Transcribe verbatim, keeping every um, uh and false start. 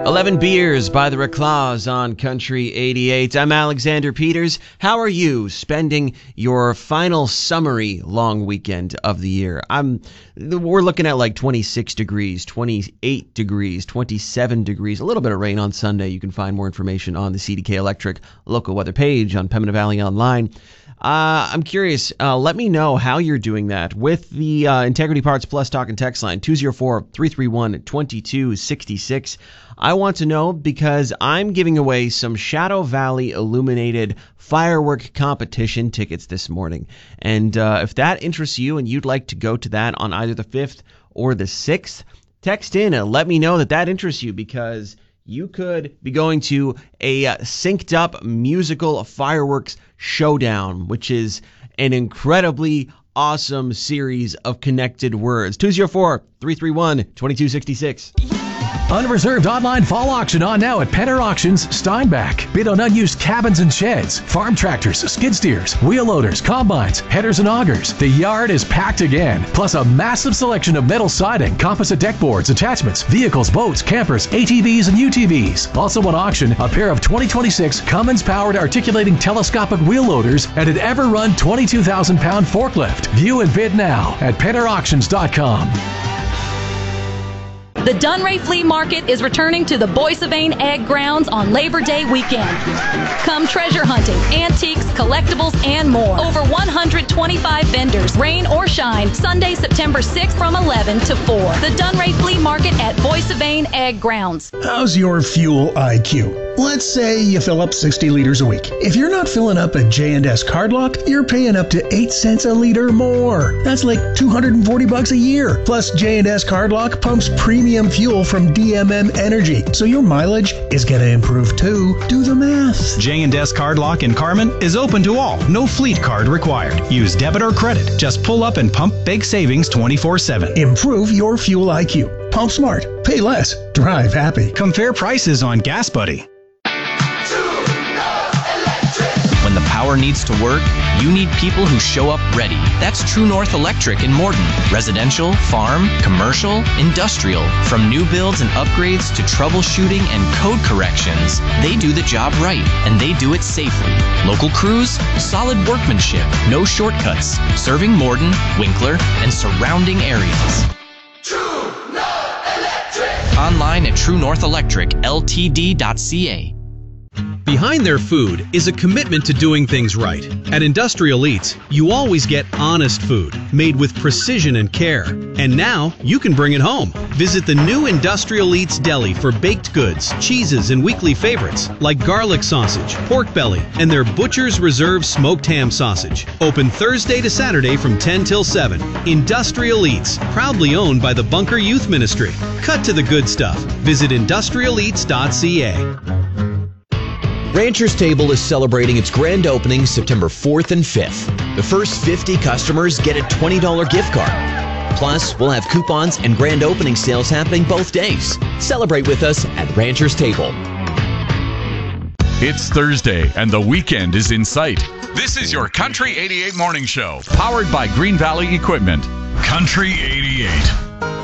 eleven Beers by the Reclaws on Country eighty-eight. I'm Alexander Peters. How are you spending your final summery long weekend of the year? I'm. We're looking at like twenty-six degrees, twenty-eight degrees, twenty-seven degrees, a little bit of rain on Sunday. You can find more information on the C D K Electric local weather page on Pembina Valley Online. Uh, I'm curious, uh, let me know how you're doing that with the uh, Integrity Parts Plus talk and text line, two oh four, three three one, two two six six. I want to know because I'm giving away some Shadow Valley illuminated firework competition tickets this morning. And uh, if that interests you and you'd like to go to that on either the fifth or the sixth, text in and let me know that that interests you, because you could be going to a uh, synced up musical fireworks showdown, which is an incredibly awesome series of connected words. two oh four, three three one, two two six six. Unreserved online fall auction on now at Penner Auctions, Steinbach. Bid on unused cabins and sheds, farm tractors, skid steers, wheel loaders, combines, headers and augers. The yard is packed again, plus a massive selection of metal siding, composite deck boards, attachments, vehicles, boats, campers, A T Vs, and U T Vs. Also on auction, a pair of twenty twenty-six Cummins-powered articulating telescopic wheel loaders and an Everrun twenty-two thousand pound forklift. View and bid now at penner auctions dot com. The Dunray Flea Market is returning to the Boissevain Egg Grounds on Labor Day weekend. Come treasure hunting, antiques, collectibles, and more. Over one hundred twenty-five vendors, rain or shine, Sunday, September sixth from eleven to four. The Dunray Flea Market at Boissevain Egg Grounds. How's your fuel I Q? Let's say you fill up sixty liters a week. If you're not filling up at J and S Cardlock, you're paying up to eight cents a liter more. That's like two hundred forty bucks a year. Plus, J and S Cardlock pumps premium fuel from D M M Energy, so your mileage is going to improve too. Do the math. J and S Cardlock in Carmen is open to all. No fleet card required. Use debit or credit. Just pull up and pump big savings twenty-four seven. Improve your fuel I Q. Pump smart. Pay less. Drive happy. Compare prices on Gas Buddy. When the power needs to work, you need people who show up ready. That's True North Electric in Morden. Residential, farm, commercial, industrial. From new builds and upgrades to troubleshooting and code corrections, they do the job right, and they do it safely. Local crews, solid workmanship, no shortcuts. Serving Morden, Winkler, and surrounding areas. True North Electric. Online at true north electric l t d dot c a. Behind their food is a commitment to doing things right. At Industrial Eats, you always get honest food, made with precision and care. And now, you can bring it home. Visit the new Industrial Eats Deli for baked goods, cheeses, and weekly favorites like garlic sausage, pork belly, and their Butcher's Reserve smoked ham sausage. Open Thursday to Saturday from ten till seven. Industrial Eats, proudly owned by the Bunker Youth Ministry. Cut to the good stuff. Visit industrial eats dot c a. Rancher's Table is celebrating its grand opening September fourth and fifth. The first fifty customers get a twenty dollars gift card. Plus, we'll have coupons and grand opening sales happening both days. Celebrate with us at Rancher's Table. It's Thursday and the weekend is in sight. This is your Country eighty-eight Morning Show, powered by Green Valley Equipment. Country eighty-eight.